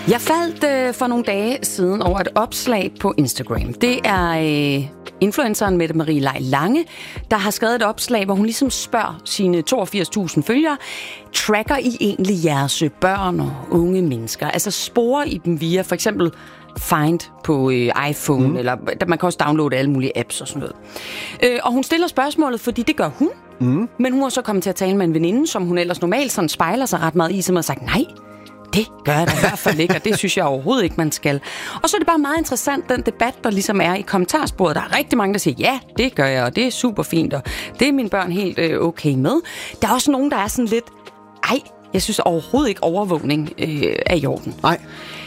Jeg faldt for nogle dage siden over et opslag på Instagram. Det er influenceren Mette Marie Lej Lange, der har skrevet et opslag, hvor hun ligesom spørger sine 82.000 følgere, tracker I egentlig jeres børn og unge mennesker? Altså sporer I dem via for eksempel Find på iPhone, eller man kan også downloade alle mulige apps og sådan noget. Og hun stiller spørgsmålet, fordi det gør hun, men hun har så kommet til at tale med en veninde, som hun ellers normalt sådan spejler sig ret meget i, som har sagt, nej, det gør jeg da i hvert fald ikke, og det synes jeg overhovedet ikke, man skal. Og så er det bare meget interessant, den debat, der ligesom er i kommentarsporet. Der er rigtig mange, der siger, ja, det gør jeg, og det er super fint, og det er mine børn helt okay med. Der er også nogen, der er sådan lidt, jeg synes overhovedet ikke overvågning er i orden. Nej.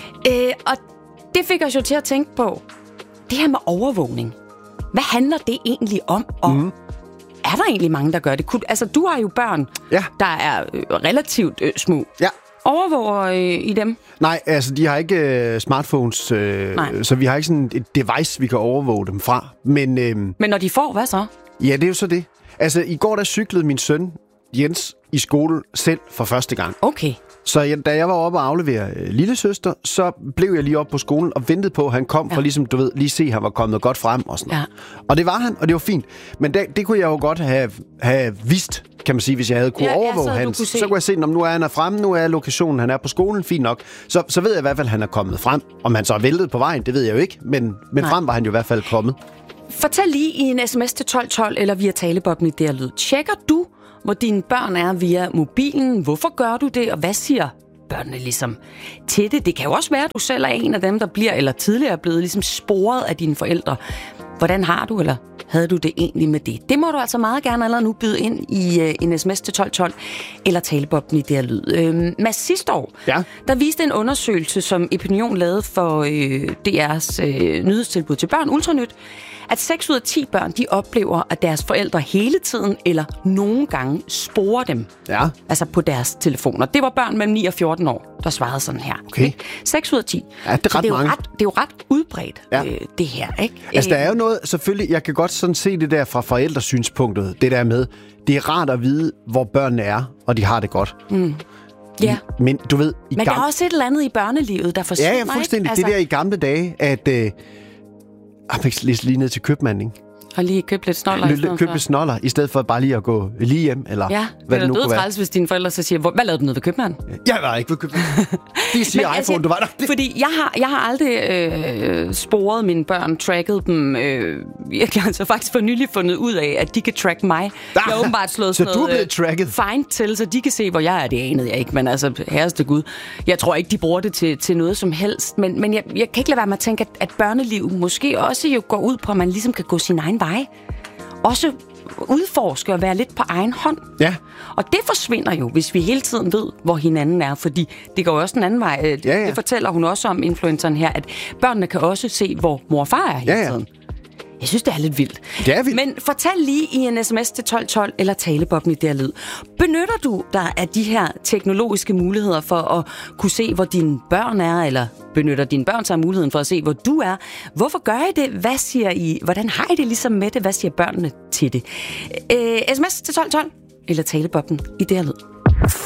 Og det fik os jo til at tænke på, det her med overvågning. Hvad handler det egentlig om? Og er der egentlig mange, der gør det? Altså, du har jo børn, der er relativt små. Ja. Overvåger I dem? Nej, altså de har ikke smartphones, så vi har ikke sådan et device, vi kan overvåge dem fra. Men når de får, hvad så? Ja, det er jo så det. Altså i går der cyklede min søn Jens i skole selv for første gang. Okay. Så da jeg var oppe og aflevere lillesøster, så blev jeg lige oppe på skolen og ventede på, at han kom for ligesom, du ved, lige se, at han var kommet godt frem og sådan noget. Og det var han, og det var fint. Men det kunne jeg jo godt have vidst, kan man sige, hvis jeg havde kunne overvåge han. Så kunne jeg se, om nu er han fremme, nu er lokationen, han er på skolen, fint nok. Så ved jeg i hvert fald, at han er kommet frem. Om han så er væltet på vejen, det ved jeg jo ikke, men frem var han jo i hvert fald kommet. Fortæl lige i en sms til 1212 eller via talebobben i det her lyd. Tjekker du, hvor dine børn er via mobilen? Hvorfor gør du det, og hvad siger børnene ligesom til det? Det kan jo også være, at du selv er en af dem, der bliver, eller tidligere er blevet ligesom sporet af dine forældre. Hvordan har du, eller havde du det egentlig med det? Det må du altså meget gerne allerede nu byde ind i en sms til 1212 eller talebobben i det her lyd. Mads, sidste år, der viste en undersøgelse, som Opinion lavede for DR's nyhedstilbud til børn, Ultranyt, at 6 ud af 10 børn, de oplever, at deres forældre hele tiden eller nogle gange sporer dem. Ja. Altså på deres telefoner. Det var børn mellem 9 og 14 år, der svarede sådan her. Okay. 6 ud af 10. Ja, det er ret mange. Det er jo ret udbredt, det her, ikke? Altså, der er jo noget, selvfølgelig, jeg kan godt sådan se det der fra forældresynspunktet, det der med, det er rart at vide, hvor børnene er, og de har det godt. Ja. Men du ved... Men der er også et eller andet i børnelivet, der forsvinder, ikke? Ja, fuldstændig. Altså... Det der i gamle dage, at... man kan læse lige ned til købmanden, ikke? Og lige købe lidt snoller. Købe lidt snoller, i stedet for bare lige at gå lige hjem, eller hvad det nu kunne være. Ja, hvis dine forældre så siger, hvad lavede du nede ved købmanden? Jeg var ikke ved købmanden. De siger iPhone, altså, du var der. Fordi jeg har aldrig sporet mine børn, tracket dem. Jeg har altså faktisk for nylig fundet ud af, at de kan track mig. Jeg har åbenbart slået sådan noget, du er blevet tracket? Find til, så de kan se, hvor jeg er. Det anede jeg ikke, men altså, herreste Gud. Jeg tror ikke, de bruger det til noget som helst. Men jeg kan ikke lade være med at tænke, at børneliv måske også jo går ud på, at man ligesom kan gå sin egen vej. Også udforske og være lidt på egen hånd. Ja. Og det forsvinder jo, hvis vi hele tiden ved, hvor hinanden er. Fordi det går jo også den anden vej. Det fortæller hun også om, influenceren her, at børnene kan også se, hvor mor og far er hele tiden. Jeg synes, det er lidt vildt. Det er vildt. Men fortæl lige i en sms til 1212 eller talebobben i det her lyd. Benytter du dig af de her teknologiske muligheder for at kunne se, hvor dine børn er, eller benytter dine børn sig af muligheden for at se, hvor du er? Hvorfor gør I det? Hvad siger I? Hvordan har I det ligesom med det? Hvad siger børnene til det? Sms til 1212 eller talebobben i det her lyd.